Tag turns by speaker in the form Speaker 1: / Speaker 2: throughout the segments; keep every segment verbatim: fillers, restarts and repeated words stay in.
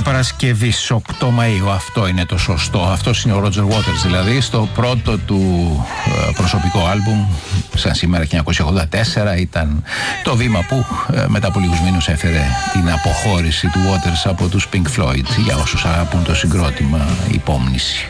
Speaker 1: Παρασκευή οκτώ Μαΐου, αυτό είναι το σωστό. Αυτό είναι ο Roger Waters, δηλαδή στο πρώτο του ε, προσωπικό άλμπουμ, σαν σήμερα χίλια εννιακόσια ογδόντα τέσσερα, ήταν το βήμα που ε, μετά από λίγους μήνους έφερε την αποχώρηση του Waters από τους Pink Floyd. Για όσους αγαπούν το συγκρότημα, υπόμνηση.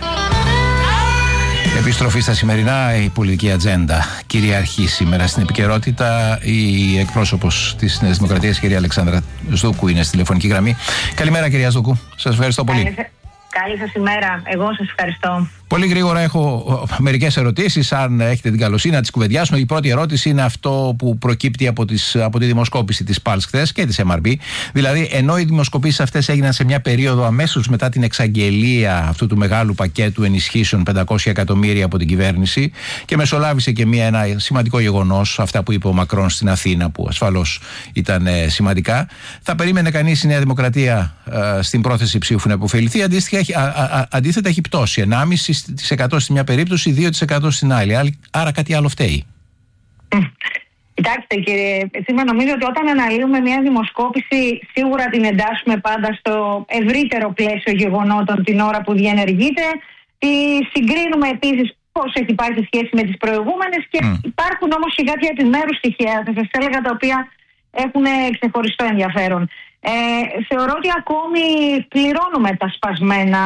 Speaker 1: Επιστροφή στα σημερινά, η πολιτική ατζέντα κυριαρχεί σήμερα στην επικαιρότητα. Η εκπρόσωπος της Νέας Δημοκρατίας, κυρία Αλεξάνδρα Σδούκου, είναι στη τηλεφωνική γραμμή. Καλημέρα, κυρία Σδούκου. Σας ευχαριστώ πολύ.
Speaker 2: Καλή, καλή σας ημέρα. Εγώ σας ευχαριστώ.
Speaker 1: Πολύ γρήγορα έχω μερικές ερωτήσεις, αν έχετε την καλοσύνη να τις κουβεντιάσουμε. Η πρώτη ερώτηση είναι αυτό που προκύπτει από, τις, από τη δημοσκόπηση της Pulse χθες και της εμ αρ μπι. Δηλαδή, ενώ οι δημοσκοπήσεις αυτές έγιναν σε μια περίοδο αμέσως μετά την εξαγγελία αυτού του μεγάλου πακέτου ενισχύσεων πεντακόσια εκατομμύρια από την κυβέρνηση, και μεσολάβησε και μια, ένα σημαντικό γεγονός, αυτά που είπε ο Μακρόν στην Αθήνα, που ασφαλώς ήταν ε, σημαντικά, θα περίμενε κανείς η Νέα Δημοκρατία ε, στην πρόθεση ψήφου να υποφεληθεί. Αντίστοιχα, α, α, αντίθετα, έχει πτώσει ενάμιση τοις εκατό στη μια περίπτωση, δύο τοις εκατό στην άλλη. Άρα κάτι άλλο φταίει.
Speaker 2: Κοιτάξτε, κύριε Τσίμα, νομίζω ότι όταν αναλύουμε μια δημοσκόπηση, σίγουρα την εντάσσουμε πάντα στο ευρύτερο πλαίσιο γεγονότων την ώρα που διενεργείται. Τη συγκρίνουμε επίσης πώς έχει υπάρξει σχέση με τις προηγούμενες, και mm. υπάρχουν όμως και κάποια επιμέρους στοιχεία, θα σας έλεγα, τα οποία έχουν ξεχωριστό ενδιαφέρον. Ε, θεωρώ ότι ακόμη πληρώνουμε τα σπασμένα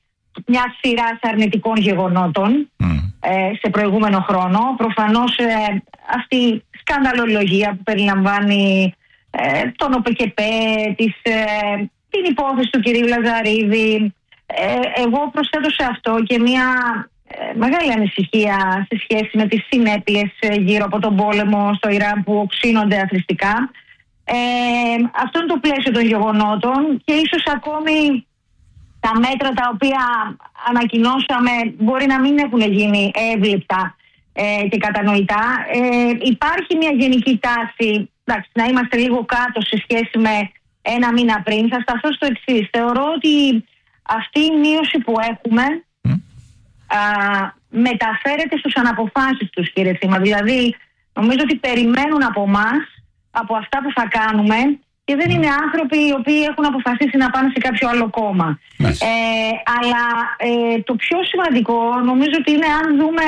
Speaker 2: μια σειρά αρνητικών γεγονότων mm. ε, σε προηγούμενο χρόνο. Προφανώς ε, αυτή η σκανδαλολογία που περιλαμβάνει ε, τον ΟΠΕΚΕΠΕ, της, ε, την υπόθεση του κυρίου Λαζαρίδη. Ε, εγώ προσθέτω σε αυτό και μια ε, μεγάλη ανησυχία σε σχέση με τις συνέπειες ε, γύρω από τον πόλεμο στο Ιράν, που οξύνονται αθροιστικά. Ε, αυτό είναι το πλαίσιο των γεγονότων, και ίσως ακόμη τα μέτρα τα οποία ανακοινώσαμε μπορεί να μην έχουν γίνει εύληπτα ε, και κατανοητά. Ε, υπάρχει μια γενική τάση, εντάξει, να είμαστε λίγο κάτω σε σχέση με ένα μήνα πριν. Θα σταθώ στο εξής. Θεωρώ ότι αυτή η μείωση που έχουμε mm. α, μεταφέρεται στους αναποφάσεις τους, κύριε Θήμα. Δηλαδή, νομίζω ότι περιμένουν από εμάς, από αυτά που θα κάνουμε, και δεν είναι άνθρωποι οι οποίοι έχουν αποφασίσει να πάνε σε κάποιο άλλο κόμμα. Yes. Ε, αλλά ε, το πιο σημαντικό νομίζω ότι είναι, αν δούμε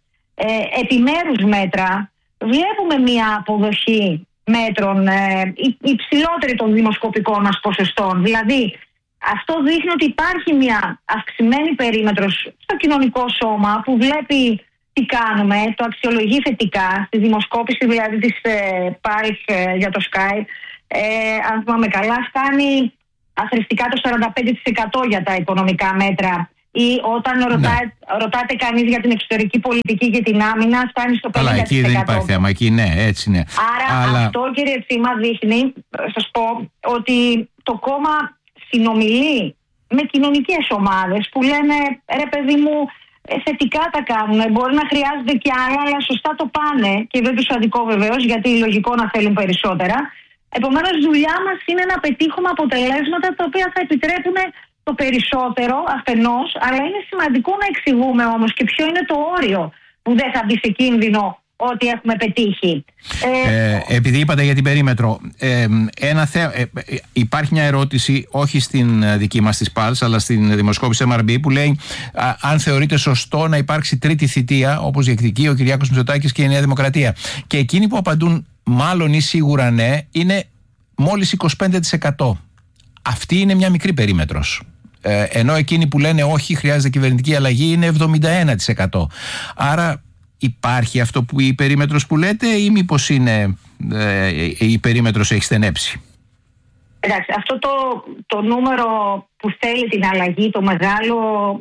Speaker 2: ε, επιμέρους μέτρα, βλέπουμε μια αποδοχή μέτρων ε, υψηλότερη των δημοσκοπικών μας ποσοστών. Δηλαδή, αυτό δείχνει ότι υπάρχει μια αυξημένη περίμετρος στο κοινωνικό σώμα που βλέπει τι κάνουμε, το αξιολογεί θετικά, στη δημοσκόπηση δηλαδή της ε, Pulse ε, για το Sky. Ε, αν θυμάμαι καλά, φτάνει αθρηστικά το σαράντα πέντε τοις εκατό για τα οικονομικά μέτρα. Ή όταν ναι. ρωτά, ρωτάτε κανείς για την εξωτερική πολιτική και την άμυνα, φτάνει στο πενήντα τοις εκατό.
Speaker 1: Αλλά εκεί δεν υπάρχει θέμα, εκεί ναι, έτσι είναι.
Speaker 2: Άρα Αλλά... αυτό, κύριε Τσίμα, δείχνει, σας πω, ότι το κόμμα συνομιλεί με κοινωνικές ομάδες που λένε, ρε παιδί μου, θετικά τα κάνουν, μπορεί να χρειάζονται κι άλλα, αλλά σωστά το πάνε, και δεν τους αδικώ βεβαίως, γιατί λογικό να θέλουν περισσότερα. Επομένως, η δουλειά μας είναι να πετύχουμε αποτελέσματα τα οποία θα επιτρέπουν το περισσότερο αφενός, αλλά είναι σημαντικό να εξηγούμε όμως και ποιο είναι το όριο που δεν θα μπει σε κίνδυνο ότι έχουμε πετύχει.
Speaker 1: Ε, ε, επειδή είπατε για την περίμετρο, ε, ένα θε, ε, υπάρχει μια ερώτηση, όχι στην δική μας της Pulse, αλλά στην δημοσκόπηση εμ αρ μπι, που λέει α, αν θεωρείται σωστό να υπάρξει τρίτη θητεία, όπως διεκδικεί ο Κυριάκος Μητσοτάκης και η Νέα Δημοκρατία. Και εκείνοι που απαντούν μάλλον ή σίγουρα ναι, είναι μόλις είκοσι πέντε τοις εκατό. Αυτή είναι μια μικρή περίμετρος. Ε, ενώ εκείνοι που λένε όχι, χρειάζεται κυβερνητική αλλαγή, είναι εβδομήντα ένα τοις εκατό. Άρα υπάρχει αυτό που η περίμετρος που λέτε, ή μήπως είναι ε, η περίμετρος έχει στενέψει?
Speaker 2: Εντάξει, αυτό το, το νούμερο που θέλει την αλλαγή, το μεγάλο,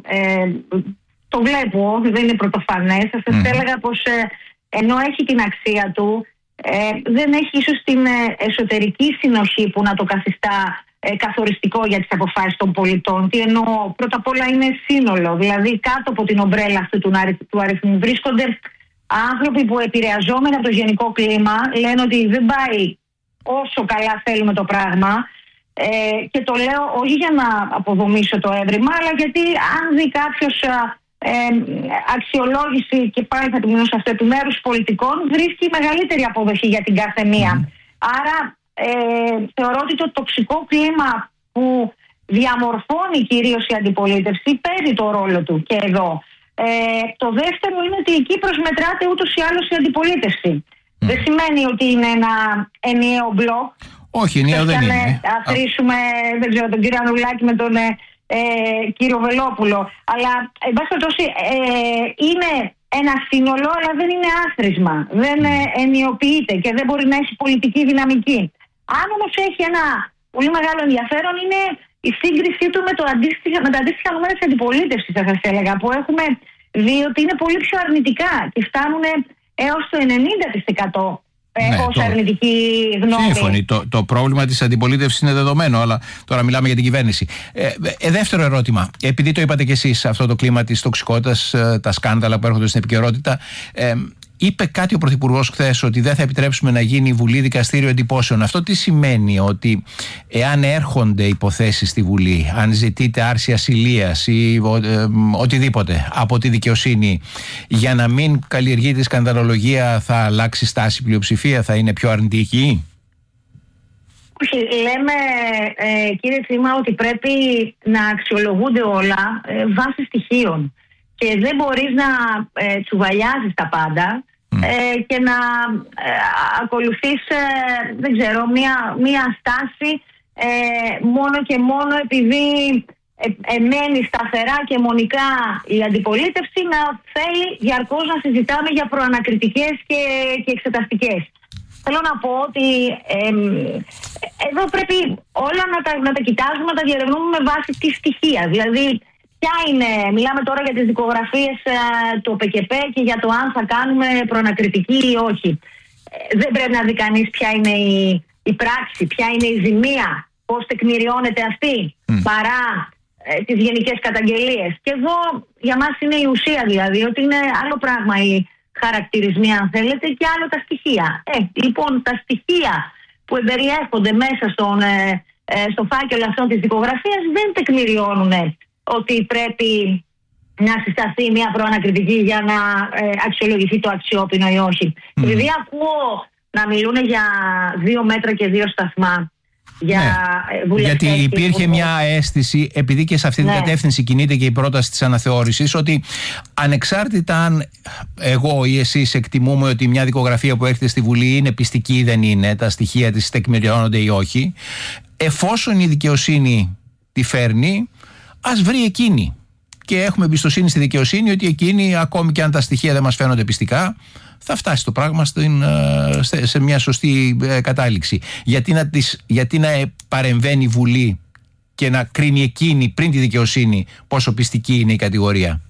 Speaker 2: ε, το βλέπω, δεν είναι πρωτοφανές. Θα σας mm. έλεγα πως ε, ενώ έχει την αξία του, Ε, δεν έχει ίσως την ε, εσωτερική συνοχή που να το καθιστά ε, καθοριστικό για τις αποφάσεις των πολιτών. Τι εννοώ? Πρώτα απ' όλα είναι σύνολο. Δηλαδή, κάτω από την ομπρέλα αυτού του, του αριθμού βρίσκονται άνθρωποι που, επηρεαζόμενοι από το γενικό κλίμα, λένε ότι δεν πάει όσο καλά θέλουμε το πράγμα. Ε, και το λέω όχι για να αποδομήσω το έβριμα, αλλά γιατί αν δει κάποιος Ε, αξιολόγηση, και πάλι θα επιμείνω σε αυτό, επιμέρους πολιτικών, βρίσκει μεγαλύτερη αποδοχή για την κάθε μία. Mm. Άρα ε, θεωρώ ότι το τοξικό κλίμα που διαμορφώνει κυρίως η αντιπολίτευση, παίζει το ρόλο του και εδώ. Ε, το δεύτερο είναι ότι εκεί προσμετράται ούτως ή άλλως η αντιπολίτευση. Mm. Δεν σημαίνει ότι είναι ένα ενιαίο μπλοκ.
Speaker 1: Όχι, ενιαίο δεν είναι.
Speaker 2: Αν αφήσουμε, δεν ξέρω, τον κύριο Ανδρουλάκη με τον ε, ε, κύριο Βελόπουλο. Αλλά, εν πάση περιπτώσει, ε, είναι ένα σύνολο, αλλά δεν είναι άθροισμα. Δεν ε, ενιοποιείται και δεν μπορεί να έχει πολιτική δυναμική. Αν όμως έχει ένα πολύ μεγάλο ενδιαφέρον, είναι η σύγκρισή του με, το αντίστοιχα, με τα αντίστοιχα νούμερα της αντιπολίτευσης, θα σας έλεγα, που έχουμε δει ότι είναι πολύ πιο αρνητικά και φτάνουν έως το ενενήντα τοις εκατό ναι, ως το... αρνητική γνώμη.
Speaker 1: Σύμφωνοι. Το, το πρόβλημα της αντιπολίτευσης είναι δεδομένο, αλλά τώρα μιλάμε για την κυβέρνηση. Ε, ε, δεύτερο ερώτημα. Επειδή το είπατε κι εσείς, αυτό το κλίμα της τοξικότητας, ε, τα σκάνδαλα που έρχονται στην επικαιρότητα, ε, είπε κάτι ο Πρωθυπουργός χθες, ότι δεν θα επιτρέψουμε να γίνει η Βουλή δικαστήριο εντυπώσεων. Αυτό τι σημαίνει? Ότι εάν έρχονται υποθέσεις στη Βουλή, αν ζητείτε άρση ασυλίας ή ο, ε, οτιδήποτε από τη δικαιοσύνη, για να μην καλλιεργεί τη σκανδαλολογία, θα αλλάξει στάση πλειοψηφία, θα είναι πιο αρνητική?
Speaker 2: Όχι, λέμε ε, κύριε Τσίμα ότι πρέπει να αξιολογούνται όλα ε, βάσει στοιχείων. Και δεν μπορείς να ε, τσουβαλιάζεις τα πάντα ε, και να ε, ακολουθείς, ε, δεν ξέρω, μία, μία στάση ε, μόνο και μόνο επειδή ε, εμένει σταθερά και μονικά η αντιπολίτευση να θέλει διαρκώς να συζητάμε για προανακριτικές και, και εξεταστικές. Θέλω να πω ότι ε, εδώ πρέπει όλα να τα, να τα κοιτάζουμε, να τα διερευνούμε με βάση τη στοιχεία. Δηλαδή, ποια είναι, μιλάμε τώρα για τις δικογραφίες ε, του ΟΠΕΚΕΠΕ και για το αν θα κάνουμε προανακριτική ή όχι. Ε, δεν πρέπει να δει κανείς ποια είναι η, η πράξη, ποια είναι η ζημία, πώς τεκμηριώνεται αυτή, mm. παρά ε, τις γενικές καταγγελίες. Και εδώ για μας είναι η ουσία, δηλαδή, ότι είναι άλλο πράγμα οι χαρακτηρισμοί, αν θέλετε, και άλλο τα στοιχεία. Ε, λοιπόν, τα στοιχεία που εμπεριέχονται μέσα στον, ε, ε, στο φάκελο αυτών της δικογραφίας δεν τεκμηριώνουν ότι πρέπει να συσταθεί μια προανακριτική για να ε, αξιολογηθεί το αξιόπινο ή όχι. Mm. Επειδή ακούω να μιλούν για δύο μέτρα και δύο σταθμά για ναι. βουλευτές. Γιατί
Speaker 1: υπήρχε που... μια αίσθηση, επειδή και σε αυτή την ναι. κατεύθυνση κινείται και η πρόταση της αναθεώρησης, ότι ανεξάρτητα αν εγώ ή εσείς εκτιμούμε ότι μια δικογραφία που έρχεται στη Βουλή είναι πιστική ή δεν είναι, τα στοιχεία της τεκμηριώνονται ή όχι, εφόσον η δικαιοσύνη τη φέρνει, ας βρει εκείνη. Και έχουμε εμπιστοσύνη στη δικαιοσύνη ότι εκείνη, ακόμη και αν τα στοιχεία δεν μας φαίνονται πιστικά, θα φτάσει το πράγμα στην, σε μια σωστή κατάληξη. Γιατί να, τις, γιατί να παρεμβαίνει η Βουλή και να κρίνει εκείνη πριν τη δικαιοσύνη πόσο πιστική είναι η κατηγορία?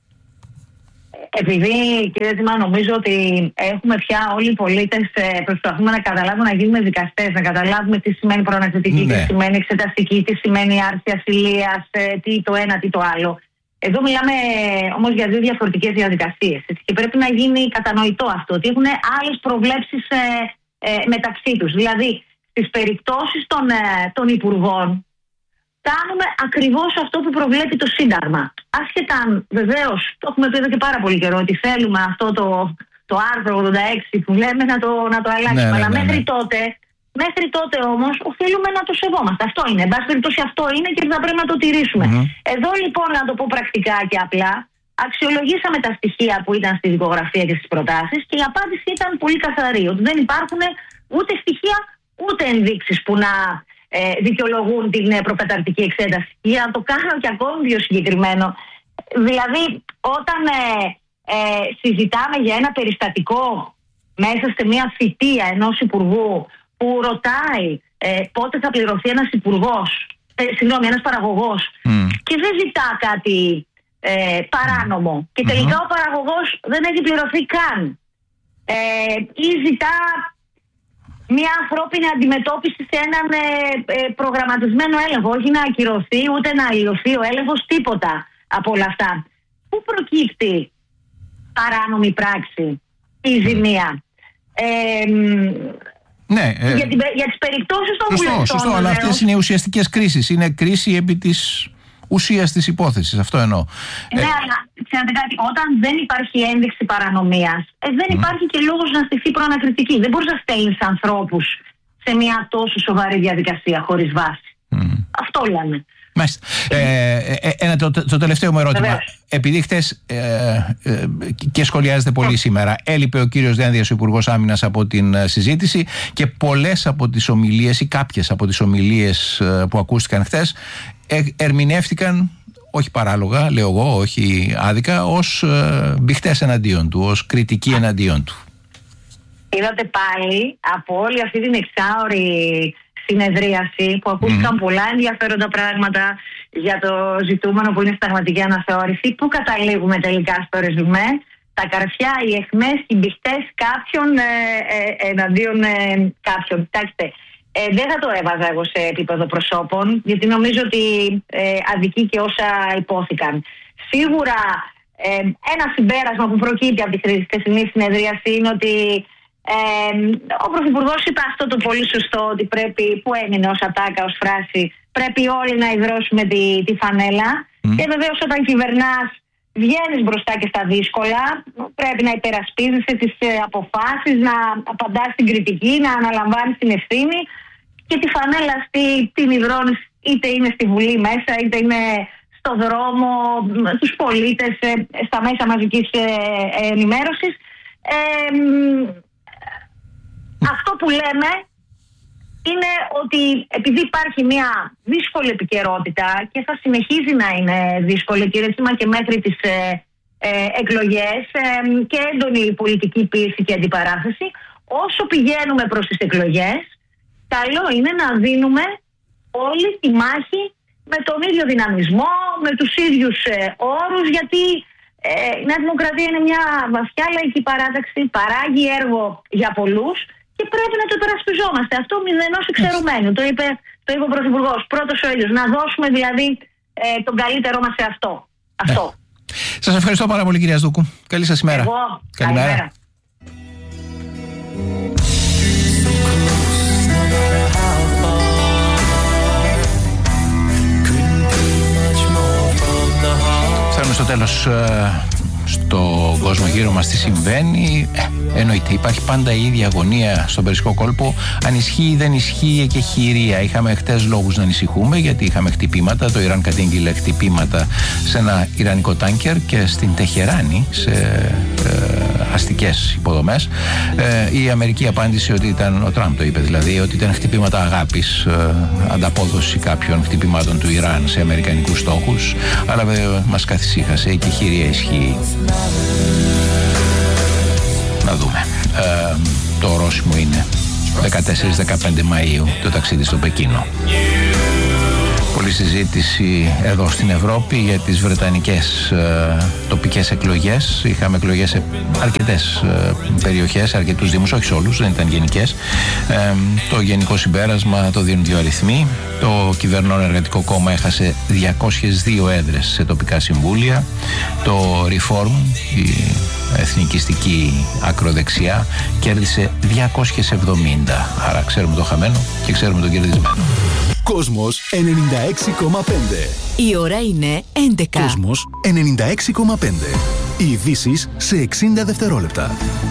Speaker 2: Επειδή, κύριε Τσίμα, νομίζω ότι έχουμε πια όλοι οι πολίτες προσπαθούμε να καταλάβουμε, να γίνουμε δικαστές, να καταλάβουμε τι σημαίνει προανακριτική, ναι. τι σημαίνει εξεταστική, τι σημαίνει άρση ασυλίας, τι το ένα, τι το άλλο. Εδώ μιλάμε όμως για δύο διαφορετικές διαδικασίες. Και πρέπει να γίνει κατανοητό αυτό, ότι έχουν άλλες προβλέψεις ε, ε, μεταξύ τους. Δηλαδή, στις περιπτώσεις των, ε, των υπουργών, κάνουμε ακριβώς αυτό που προβλέπει το Σύνταγμα. Άσχετα αν βεβαίως, το έχουμε πει εδώ και πάρα πολύ καιρό, ότι θέλουμε αυτό το, το άρθρο ογδόντα έξι που λέμε να το, να το αλλάξουμε. Ναι, Αλλά ναι, ναι, μέχρι ναι. τότε, μέχρι τότε όμως οφείλουμε να το σεβόμαστε. Αυτό είναι. Εν πάση περιπτώσει αυτό είναι και θα πρέπει να το τηρήσουμε. Mm-hmm. Εδώ λοιπόν, να το πω πρακτικά και απλά, αξιολογήσαμε τα στοιχεία που ήταν στη δικογραφία και στις προτάσεις και η απάντηση ήταν πολύ καθαρή. Ότι δεν υπάρχουν ούτε στοιχεία ούτε ενδείξεις που να ε, δικαιολογούν την ε, προκαταρκτική εξέταση. Για να το κάνω και ακόμη πιο συγκεκριμένο. Δηλαδή, όταν ε, ε, συζητάμε για ένα περιστατικό μέσα σε μια θητεία ενός υπουργού που ρωτάει ε, πότε θα πληρωθεί ένας υπουργός, ε, συγγνώμη, ένας παραγωγός mm. και δεν ζητά κάτι ε, παράνομο και τελικά mm-hmm. ο παραγωγός δεν έχει πληρωθεί καν ε, ή ζητά μια ανθρώπινη αντιμετώπιση σε έναν ε, ε, προγραμματισμένο έλεγχο, όχι να ακυρωθεί ούτε να αλλοιωθεί ο έλεγχος, τίποτα από όλα αυτά. Πού προκύπτει παράνομη πράξη ή ζημία? Ε,
Speaker 1: Ναι, ε,
Speaker 2: για, την, για τις περιπτώσεις των
Speaker 1: σωστό,
Speaker 2: βουλευτών.
Speaker 1: Σωστό, αλλά αυτές είναι οι ουσιαστικές κρίσεις. Είναι κρίση επί της ουσίας της υπόθεσης. Αυτό εννοώ.
Speaker 2: Ναι, ε, αλλά ξέρετε κάτι, όταν δεν υπάρχει ένδειξη παρανομίας, ε, δεν mm. υπάρχει και λόγος να στηθεί προανακριτική. Δεν μπορείς να στέλνεις ανθρώπους σε μια τόσο σοβαρή διαδικασία χωρίς βάση. Mm. Αυτό όλανε.
Speaker 1: Μάλιστα. Ε, ε, ένα, το, το τελευταίο μου ερώτημα. Βεβαίως. Επειδή χτες ε, ε, και σχολιάζεται πολύ σήμερα, έλειπε ο κύριος Δένδιας, ο Υπουργός Άμυνας, από την συζήτηση και πολλές από τις ομιλίες ή κάποιες από τις ομιλίες που ακούστηκαν χτες ε, ερμηνεύτηκαν, όχι παράλογα, λέω εγώ, όχι άδικα, ως ε, μπιχτές εναντίον του, ως κριτική εναντίον του.
Speaker 2: Είδατε πάλι από όλη αυτή την εξάωρη συνεδρίαση που ακούστηκαν mm. πολλά ενδιαφέροντα πράγματα για το ζητούμενο που είναι συνταγματική αναθεώρηση. Πού καταλήγουμε τελικά στο ρεζουμέ? Τα καρφιά, οι αιχμές, οι μπιχτές κάποιων ε, ε, εναντίον ε, κάποιων. Κοιτάξτε, ε, δεν θα το έβαζα εγώ σε επίπεδο προσώπων, γιατί νομίζω ότι ε, αδικεί και όσα υπόθηκαν. Σίγουρα ε, ένα συμπέρασμα που προκύπτει από τη χθεσινή συνεδρίαση είναι ότι Ε, ο Πρωθυπουργός είπε αυτό το πολύ σωστό, ότι πρέπει, που έμεινε ως ατάκα, ως φράση, πρέπει όλοι να υδρώσουμε τη, τη φανέλα. Mm. Και βεβαίως όταν κυβερνάς βγαίνεις μπροστά και στα δύσκολα, πρέπει να υπερασπίζεσαι τις ε, αποφάσεις, να απαντάς στην κριτική, να αναλαμβάνεις την ευθύνη, και τη φανέλα αυτή την υδρώνεις είτε είναι στη Βουλή μέσα, είτε είναι στο δρόμο, τους πολίτες, ε, στα μέσα μαζικής ε, ε, ενημέρωσης. Ε, Αυτό που λέμε είναι ότι επειδή υπάρχει μια δύσκολη επικαιρότητα και θα συνεχίζει να είναι δύσκολη κήρυξμα και μέχρι τις ε, ε, εκλογές ε, και έντονη πολιτική πίεση και αντιπαράθεση, όσο πηγαίνουμε προς τις εκλογές, καλό είναι να δίνουμε όλη τη μάχη με τον ίδιο δυναμισμό, με τους ίδιους ε, όρους, γιατί ε, η Νέα Δημοκρατία είναι μια βαθιά λαϊκή παράταξη, παράγει έργο για πολλούς και πρέπει να το υπερασπιζόμαστε. Αυτό μηδενός εξαιρουμένου. Το είπε, το είπε ο Πρωθυπουργός. Πρώτος ο ίδιος. Να δώσουμε δηλαδή ε, τον καλύτερό μας σε αυτό. αυτό.
Speaker 1: Ναι. Σας ευχαριστώ πάρα πολύ, κυρία Σδούκου. Καλή σας ημέρα.
Speaker 2: Εγώ.
Speaker 1: Καλημέρα.
Speaker 2: Καλημέρα.
Speaker 1: Φτάνουμε στο τέλος. Στον κόσμο γύρω μας τι συμβαίνει? Ε, εννοείται, υπάρχει πάντα η ίδια αγωνία στον Περσικό κόλπο. Αν ισχύει ή δεν ισχύει και χειρία. Είχαμε χτες λόγους να ανησυχούμε, γιατί είχαμε χτυπήματα. Το Ιράν κατήγγειλε χτυπήματα σε ένα ιρανικό τάνκερ και στην Τεχεράνη, σε ε, αστικές υποδομές. Ε, η Αμερική απάντησε ότι ήταν, ο Τραμπ το είπε δηλαδή, ότι ήταν χτυπήματα αγάπης, ε, ανταπόδοση κάποιων χτυπημάτων του Ιράν σε αμερικανικούς στόχους. Αλλά βέβαια μας καθησύχασε και χειρία ισχύει. Να δούμε. Ε, το ορόσημο είναι δεκατέσσερις με δεκαπέντε Μαΐου το ταξίδι στο Πεκίνο. Πολλή συζήτηση εδώ στην Ευρώπη για τις βρετανικές ε, τοπικές εκλογές. Είχαμε εκλογές σε αρκετές ε, περιοχές, σε αρκετούς δήμους, όχι σε όλους, δεν ήταν γενικές. Ε, το γενικό συμπέρασμα το δίνουν δύο αριθμοί. Το κυβερνών Εργατικό Κόμμα έχασε διακόσιες δύο έδρες σε τοπικά συμβούλια. Το Reform, η εθνικιστική ακροδεξιά, κέρδισε διακόσιες εβδομήντα. Άρα ξέρουμε το χαμένο και ξέρουμε το κερδισμένο.
Speaker 3: Κόσμος ενενήντα έξι κόμμα πέντε.
Speaker 4: Η ώρα είναι έντεκα.
Speaker 3: Κόσμος ενενήντα έξι κόμμα πέντε. Οι ειδήσεις σε εξήντα δευτερόλεπτα.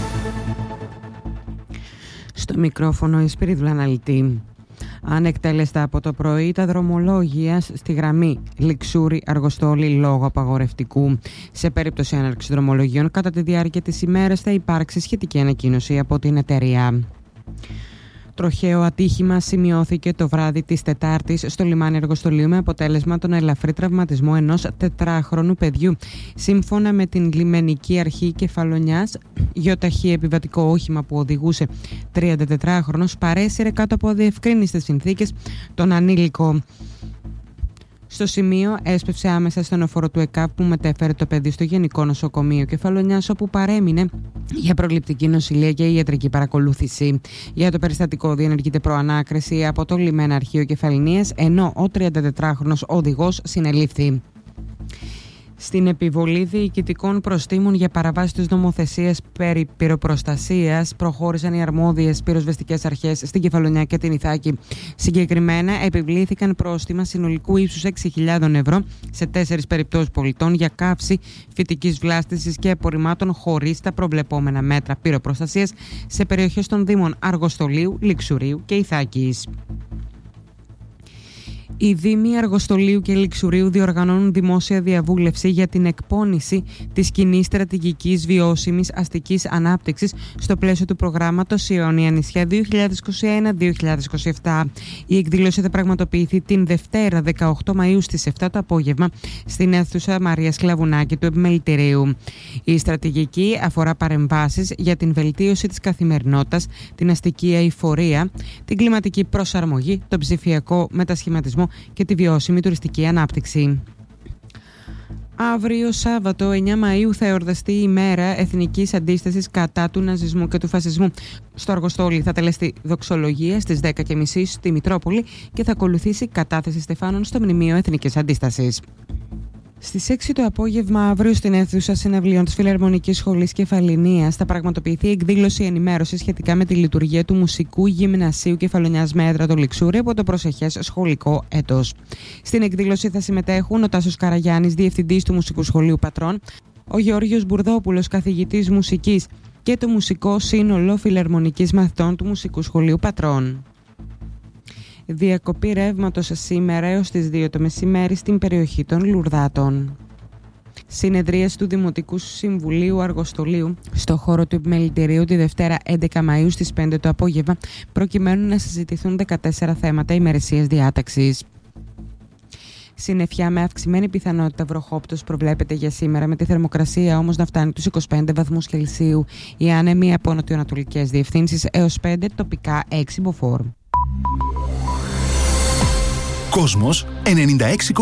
Speaker 5: Στο μικρόφωνο η Σπυρίδουλα Αναλυτή. Ανεκτέλεστα από το πρωί τα δρομολόγια στη γραμμή Λιξούρι-Αργοστόλη λόγω απαγορευτικού. Σε περίπτωση έναρξης δρομολογίων κατά τη διάρκεια της ημέρας θα υπάρξει σχετική ανακοίνωση από την εταιρεία. Τροχαίο ατύχημα σημειώθηκε το βράδυ της Τετάρτης στο λιμάνι Αργοστολίου με αποτέλεσμα τον ελαφρύ τραυματισμό ενός τετράχρονου παιδιού. Σύμφωνα με την λιμενική αρχή Κεφαλονιάς, γιοταχή επιβατικό όχημα που οδηγούσε τριαντατετράχρονος παρέσυρε κάτω από αδιευκρίνιστες συνθήκες τον ανήλικο. Στο σημείο έσπευσε άμεσα στο λεωφορείο του ΕΚΑΠ που μετέφερε το παιδί στο Γενικό Νοσοκομείο Κεφαλονιάς, όπου παρέμεινε για προληπτική νοσηλεία και ιατρική παρακολούθηση. Για το περιστατικό διενεργείται προανάκριση από το Λιμένα Αρχείο Κεφαλονίας, ενώ ο τριαντατετράχρονος οδηγός συνελήφθη. Στην επιβολή διοικητικών προστίμων για παραβάσεις της νομοθεσίας περί πυροπροστασίας προχώρησαν οι αρμόδιες πυροσβεστικές αρχές στην Κεφαλονιά και την Ιθάκη. Συγκεκριμένα επιβλήθηκαν πρόστιμα συνολικού ύψους έξι χιλιάδες ευρώ σε τέσσερις περιπτώσεις πολιτών για καύση φυτικής βλάστησης και απορριμμάτων χωρίς τα προβλεπόμενα μέτρα πυροπροστασίας σε περιοχές των Δήμων Αργοστολίου, Λιξουρίου και Ιθάκης. Οι Δήμοι Αργοστολίου και Λιξουρίου διοργανώνουν δημόσια διαβούλευση για την εκπόνηση της κοινής στρατηγικής βιώσιμης αστικής ανάπτυξης στο πλαίσιο του προγράμματος Ιόνια νησιά δύο χιλιάδες είκοσι ένα με δύο χιλιάδες είκοσι επτά. Η εκδήλωση θα πραγματοποιηθεί την Δευτέρα δεκαοκτώ Μαΐου στις επτά το απόγευμα στην αίθουσα Μαρία Σκλαβουνάκη του Επιμελητηρίου. Η στρατηγική αφορά παρεμβάσεις για την βελτίωση της καθημερινότητας, την αστική αειφορία, την κλιματική προσαρμογή, τον ψηφιακό μετασχηματισμό και τη βιώσιμη τουριστική ανάπτυξη. Αύριο Σάββατο εννέα Μαΐου θα εορταστεί η ημέρα εθνικής αντίστασης κατά του ναζισμού και του φασισμού. Στο Αργοστόλι θα τελεστεί δοξολογία στις δέκα και μισή στη Μητρόπολη και θα ακολουθήσει κατάθεση στεφάνων στο Μνημείο Εθνικής Αντίστασης. Στις έξι το απόγευμα αύριο στην αίθουσα συναυλίων της Φιλαρμονικής Σχολής Κεφαληνίας θα πραγματοποιηθεί εκδήλωση ενημέρωση σχετικά με τη λειτουργία του Μουσικού Γυμνασίου Κεφαλονιάς Μέτρα το Λιξούρι από το προσεχές σχολικό έτος. Στην εκδήλωση θα συμμετέχουν ο Τάσος Καραγιάννης, διευθυντής του Μουσικού Σχολείου Πατρών, ο Γεώργιος Μπουρδόπουλος, καθηγητής μουσικής και το Μουσικό Σύνολο Φιλαρμονικής Μαθητών του Μουσικού Σχολείου Πατρών. Διακοπή ρεύματος σήμερα έως τις δύο το μεσημέρι στην περιοχή των Λουρδάτων. Συνεδρίαση του Δημοτικού Συμβουλίου Αργοστολίου στο χώρο του Επιμελητηρίου τη Δευτέρα έντεκα Μαΐου στις πέντε το απόγευμα, προκειμένου να συζητηθούν δεκατέσσερα θέματα ημερησίας διάταξης. Συννεφιά με αυξημένη πιθανότητα βροχόπτωση προβλέπεται για σήμερα, με τη θερμοκρασία όμως να φτάνει τους είκοσι πέντε βαθμούς Κελσίου. Οι άνεμοι από νοτιοανατολικές διευθύνσεις έως πέντε, τοπικά έξι μποφόρ.
Speaker 3: Κόσμος ενενήντα έξι